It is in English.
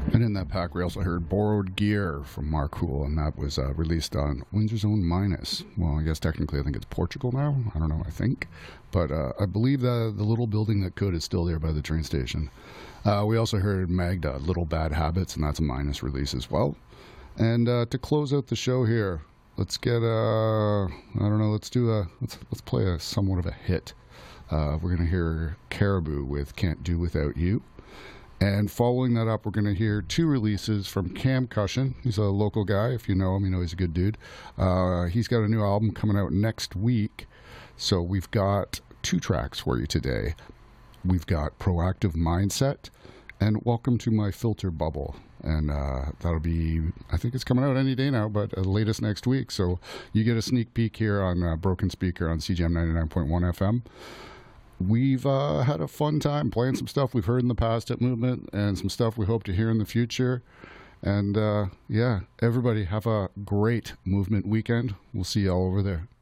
And in that pack, we also heard Borrowed Gear from Marcool, and that was released on Windsor Zone Minus. Well, I guess technically I think it's Portugal now. I don't know, I think. But I believe the little building that could is still there by the train station. We also heard Magda, Little Bad Habits, and that's a Minus release as well. And to close out the show here, let's get I don't know, let's play a somewhat of a hit. We're going to hear Caribou with Can't Do Without You. And following that up, we're going to hear two releases from Cam Cushion. He's a local guy. If you know him, you know he's a good dude. He's got a new album coming out next week. So we've got two tracks for you today. We've got Proactive Mindset and Welcome to My Filter Bubble. And that'll be, I think it's coming out any day now, but latest next week. So you get a sneak peek here on Broken Speaker on CGM 99.1 FM. We've had a fun time playing some stuff we've heard in the past at Movement and some stuff we hope to hear in the future. And yeah, everybody have a great Movement weekend. We'll see you all over there.